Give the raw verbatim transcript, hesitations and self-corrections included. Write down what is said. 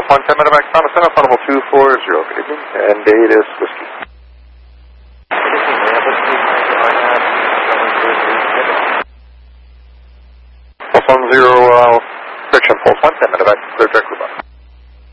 one ten medevac, Thomas Center, flight level two four zero. Good evening, and date is whiskey. Pulse one zero, uh, friction, pulse one ten medevac, clear direct.